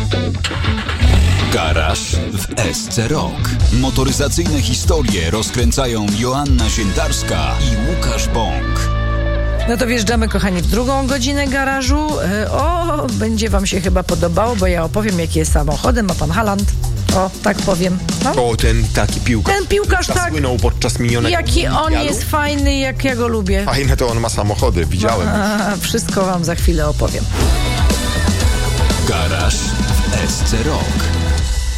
Garaż w SC Rock. Motoryzacyjne historie rozkręcają Joanna Siętarska i Łukasz Bąk. No to wjeżdżamy, kochani, w drugą godzinę garażu. Będzie wam się chyba podobało, bo ja opowiem, jaki jest samochodem, ma pan Haaland. O, tak powiem. No. O, ten taki piłkarz. Ten piłkarz, tak. Zasłynął podczas minionego Jaki on mundialu. jest fajny, jak ja go lubię. Fajne to on ma samochody, widziałem. Wszystko wam za chwilę opowiem. Garaż w SC Rock.